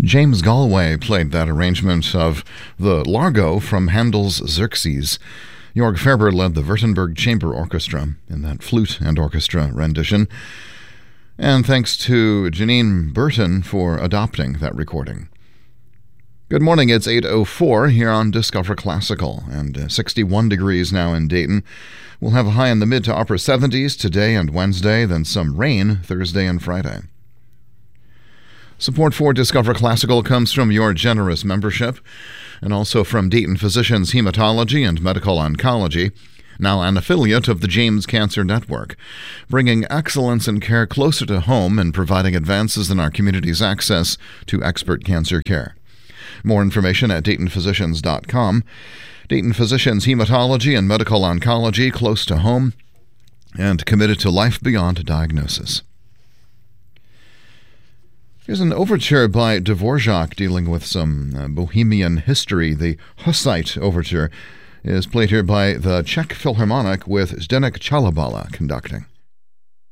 James Galway played that arrangement of the Largo from Handel's Xerxes. Jörg Ferber led the Württemberg Chamber Orchestra in that flute and orchestra rendition. And thanks to Janine Burton for adopting that recording. Good morning, it's 8:04 here on Discover Classical, and 61 degrees now in Dayton. We'll have a high in the mid to upper 70s today and Wednesday, then some rain Thursday and Friday. Support for Discover Classical comes from your generous membership, and also from Dayton Physicians Hematology and Medical Oncology, now an affiliate of the James Cancer Network, bringing excellence in care closer to home and providing advances in our community's access to expert cancer care. More information at DaytonPhysicians.com. Dayton Physicians Hematology and Medical Oncology, close to home and committed to life beyond diagnosis. Here's an overture by Dvorak dealing with some Bohemian history. The Hussite Overture is played here by the Czech Philharmonic with Zdeněk Chalabala conducting.